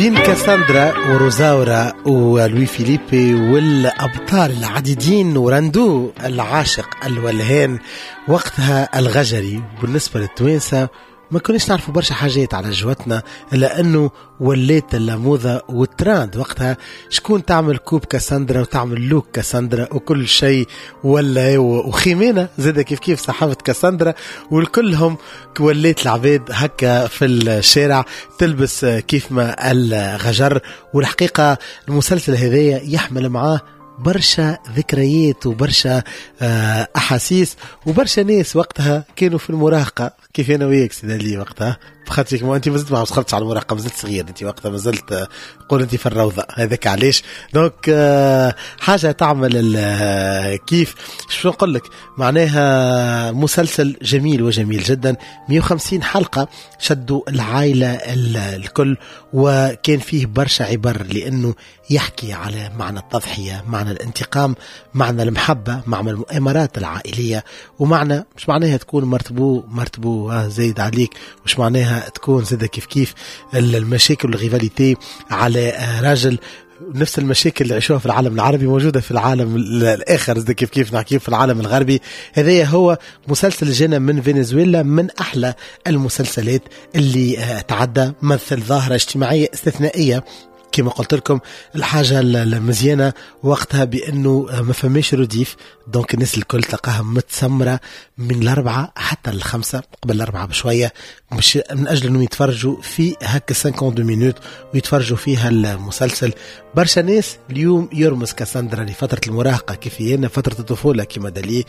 بين كاساندرا وروزاورا ولوي فيليبي والأبطال العديدين وراندو العاشق الولهان وقتها الغجري. بالنسبة للتوانسة ما كناش نعرفوا برشا حاجات على جوتنا إلا أنه وليت اللموذة والتراند وقتها شكون تعمل كوب كاساندرا وتعمل لوك كاساندرا وكل شيء ولا وخيمينة زاد كيف صحافة كاساندرا والكلهم وليت العباد هكا في الشارع تلبس كيف ما الغجر. والحقيقة المسلسل هذايا يحمل معاه برشا ذكريات وبرشا أحاسيس وبرشا ناس وقتها كانوا في المراهقة كيف أنا وياك سيدة لي وقتها بخاطرك ما أنت مازلت ما وصلتش على المراهقة مازلت صغير أنت وقتها مازلت قول أنت في الروضة هذاك علاش دونك حاجة تعمل كيف شو نقول لك معناها مسلسل جميل وجميل جدا 150 حلقة شدوا العائلة الكل وكان فيه برشا عبر لأنه يحكي على معنى التضحية معنى الانتقام معنى المحبة معنى المؤامرات العائلية ومعنى مش معناها تكون مرتبو زايد عليك وش معناها تكون زيدا كيف المشاكل والغيفاليتي على راجل نفس المشاكل اللي عيشوها في العالم العربي موجودة في العالم الآخر زي كيف نحكيه في العالم الغربي. هذا هو مسلسل جانا من فنزويلا من أحلى المسلسلات اللي تعدى مثل ظاهرة اجتماعية استثنائية كما قلت لكم. الحاجة المزيانة وقتها بأنه ما فماش رديف دونك الناس الكل تلقاها متسمرة من 4 حتى 5 قبل 4 بشوية مش من أجل أنه يتفرجوا في هكا 52 مينوت ويتفرجوا فيها المسلسل. برشا ناس اليوم يرمز كاساندرا لفترة المراهقة كيف هي فترة الطفولة كما دليل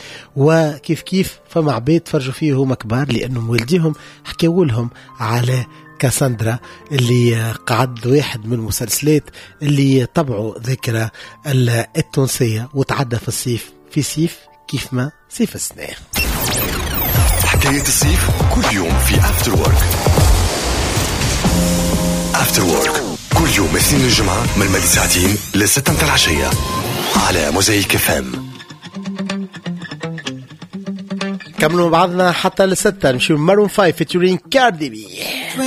وكيف فما عباد تفرجوا فيه هما كبار لأنهم والديهم حكاوا لهم على كاساندرا اللي قعد واحد من المسلسلات اللي طبعوا ذكرى التونسية وتعدى في الصيف في صيف كيف ما صيف السنة. حكاية الصيف كل يوم في أفتر وورك. أفتر وورك كل يوم اثنين الجمعة من 2 ل 6 العشية على موزايك FM. كملوا بعضنا حتى ل6 نمشي مارون 5 فيتورين كاردي بي.